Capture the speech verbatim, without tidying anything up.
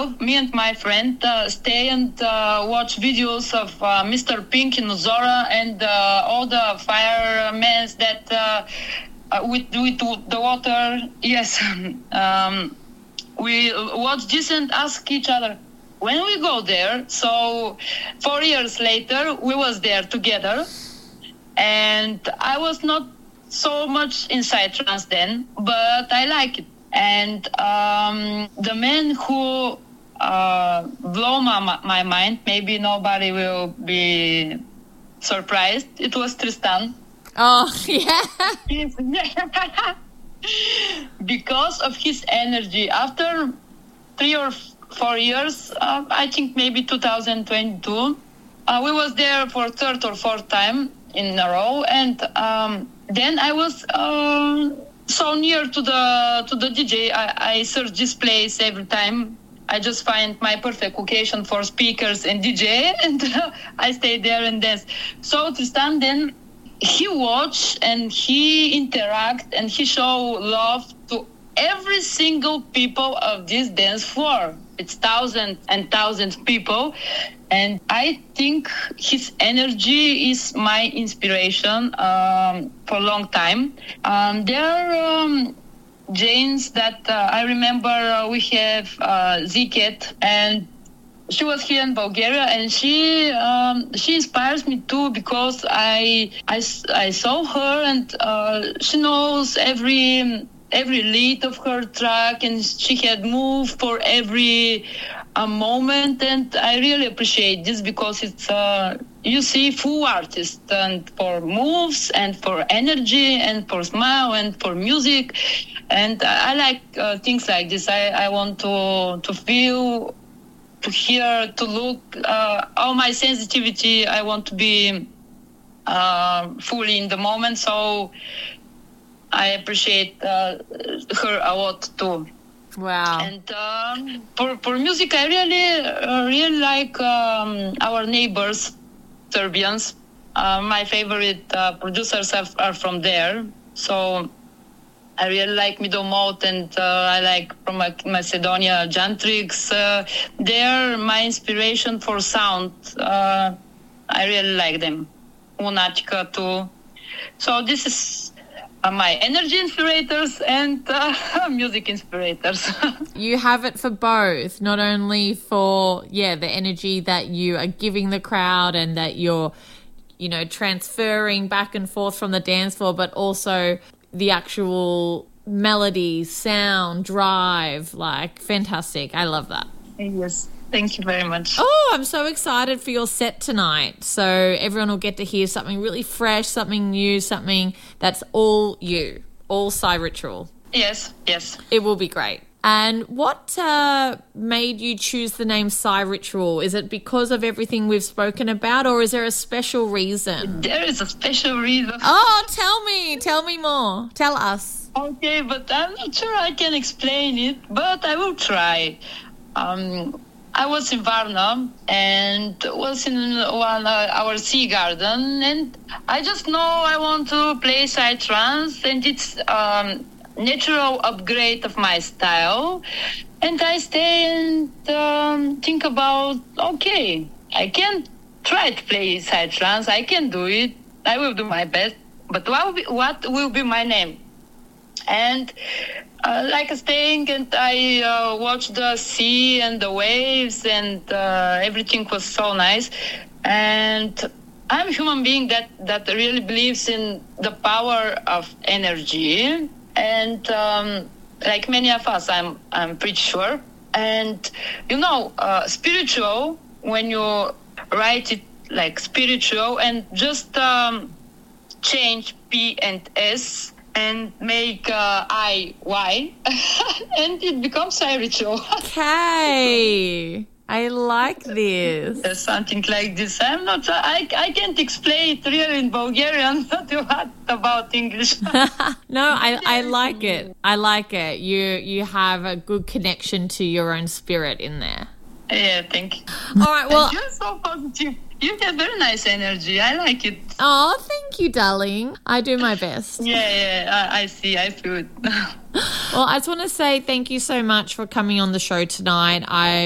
twelve, me and my friend uh, stay and uh, watch videos of uh, Mister Pink in Uzora and uh, all the firemen that uh, uh, with, with the water. Yes. um, we watch this and ask each other, when we go there? So four years later, we was there together. And I was not so much inside trance then, but I like it. And um, the man who uh, blew my, my mind, maybe nobody will be surprised, it was Tristan. Oh, yeah. Because of his energy. After three or four years, uh, I think maybe two thousand twenty-two, uh, we was there for third or fourth time in a row. And um, then I was... Uh, so near to the to the D J, I, I search this place every time. I just find my perfect location for speakers and D J, and uh, I stay there and dance. So Tristan then, he watch and he interact and he show love to every single people of this dance floor. It's thousands and thousands people. And I think his energy is my inspiration um, for a long time. Um, there are um, Janes that uh, I remember uh, we have uh, Ziket, and she was here in Bulgaria, and she um, she inspires me too, because I, I, I saw her and uh, she knows every every lead of her track, and she had moved for every a moment, and I really appreciate this, because it's uh, you see full artist, and for moves and for energy and for smile and for music, and I, I like uh, things like this. I, I want to to feel, to hear, to look, uh, all my sensitivity. I want to be uh, fully in the moment, so I appreciate uh, her a lot too. Wow. And um, for for music, I really uh, really like um, our neighbors, Serbians. Uh, my favorite uh, producers are, are from there. So I really like Midomot, and uh, I like from Macedonia, Jantrix. Uh, they're my inspiration for sound. Uh, I really like them. Lunatica too. So this is uh, my energy inspirators and uh, music inspirators. You have it for both, not only for, yeah, the energy that you are giving the crowd and that you're, you know, transferring back and forth from the dance floor, but also the actual melody, sound, drive, like fantastic. I love that. Yes. Thank you very much. Oh, I'm so excited for your set tonight. So everyone will get to hear something really fresh, something new, something that's all you, all Psy Ritual. Yes, yes. It will be great. And what uh, made you choose the name Psy Ritual? Is it because of everything we've spoken about, or is there a special reason? There is a special reason. Oh, tell me. Tell me more. Tell us. Okay, but I'm not sure I can explain it, but I will try. Um, I was in Varna and was in one uh, our sea garden, and I just know I want to play psytrance, and it's um, natural upgrade of my style. And I stay and um, think about, okay, I can try to play psytrance. I can do it. I will do my best. But what will be, what will be my name? And uh, like staying, and I uh, watched the sea and the waves, and uh, everything was so nice. And I'm a human being that, that really believes in the power of energy. And um, like many of us, I'm I'm pretty sure. And you know, uh, spiritual, when you write it like spiritual and just um, change P and S and make uh, I Y, and it becomes spiritual. Okay. I like this. There's something like this. I'm not. I I can't explain it really in Bulgarian. Not what about English. No, I I like it. I like it. You you have a good connection to your own spirit in there. Yeah, thank you. All right. Well, you're so positive. You have very nice energy. I like it. Oh, thank you, darling. I do my best. Yeah, yeah. I, I see. I feel it. Well, I just want to say thank you so much for coming on the show tonight. I